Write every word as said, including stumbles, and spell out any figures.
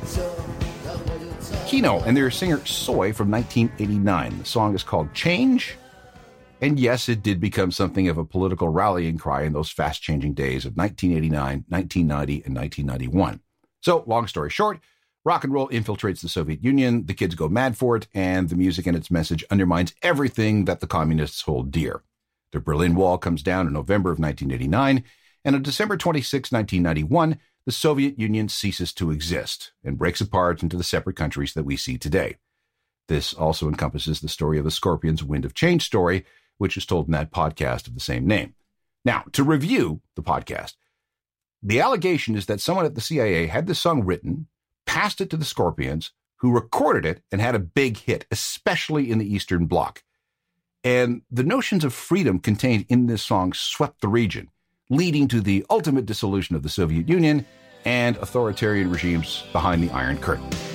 Kino and their singer Soy from nineteen eighty-nine. The song is called Change. And yes, it did become something of a political rallying cry in those fast-changing days of nineteen eighty-nine, nineteen ninety, and nineteen ninety-one. So, long story short, rock and roll infiltrates the Soviet Union, the kids go mad for it, and the music and its message undermines everything that the communists hold dear. The Berlin Wall comes down in November of nineteen eighty-nine, and on December twenty-sixth, nineteen ninety-one, the Soviet Union ceases to exist and breaks apart into the separate countries that we see today. This also encompasses the story of the Scorpions' Wind of Change story, which is told in that podcast of the same name. Now, to review the podcast, the allegation is that someone at the C I A had this song written, passed it to the Scorpions, who recorded it and had a big hit, especially in the Eastern Bloc. And the notions of freedom contained in this song swept the region, leading to the ultimate dissolution of the Soviet Union and authoritarian regimes behind the Iron Curtain.